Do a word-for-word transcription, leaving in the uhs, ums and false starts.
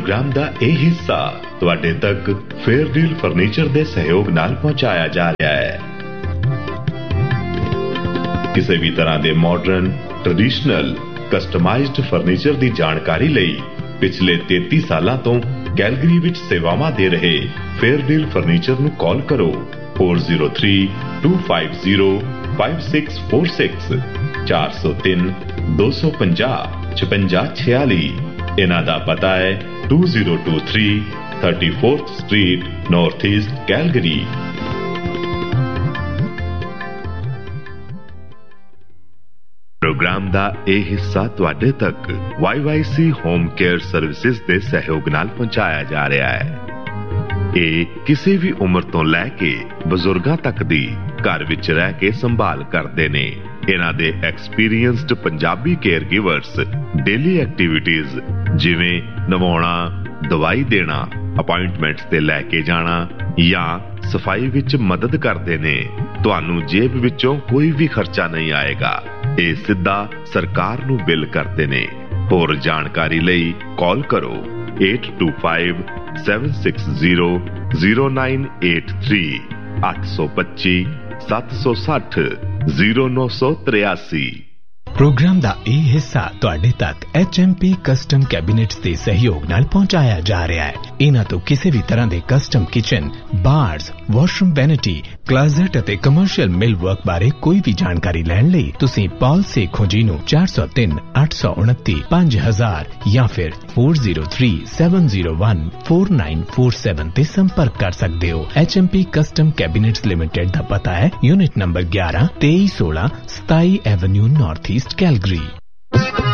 Programme का यह हिस्सा तुहाडे तक फेयरडील फर्नीचर के सहयोग नाल पहुंचाया जा रहा है। किसी भी तरह के मॉडर्न ट्रेडिशनल कस्टमाइज्ड फर्नीचर की जानकारी लई पिछले तेती सालों तो कैलगरी विच सेवावां दे रहे फेयरडील फर्नीचर नूं कॉल करो four zero three to five zero five six four six चार सौ तीन दो सौ पंजाह छपंजा छियाली। इन्हां दा पता है to zero to three thirty fourth street north east Calgary. Programme दा यह हिस्सा तुहाडे तक Y Y C home care services के सहयोग नाल पहुंचाया जा रहा है। ये किसी भी उम्र तो लैके बजुर्गां तक दी घर विच रह के संभाल करते ने। इन्हां दे experienced Punjabi care givers daily activities जिवें नवाउणा, दवाई देना, अपॉइंटमेंट्स ते लैके जाना या सफाई विच मदद करते ने। तुहानू जेब विचों कोई भी खर्चा नहीं आएगा। ये सीधा सरकार नू बिल करते ने। होर जानकारी लई कॉल करो eight to five seven six zero zero nine eight three अठ सौ पच्ची सत्त सौ सठ जीरो नौ सौ त्रियासी। प्रोग्राम का यह हिस्सा तुहाडे तक H M P custom cabinets के सहयोग नाल पहुंचाया जा रहा है। इन्हां तो किसी भी तरह के custom kitchen, bars, washroom vanity, closet अते कमर्शियल मिल वर्क बारे कोई भी जानकारी लैण लई तुसीं पॉल सेखों जी नूं चार सौ तीन अठ सौ उनती पांच हजार या फिर four zero three seven zero one four nine four seven ते संपर्क कर सकते हो। H M P custom cabinets limited का पता है यूनिट नंबर ग्यारह तेईस सोलह सताई एवेन्यू नॉर्थ ईस्ट कैलगरी।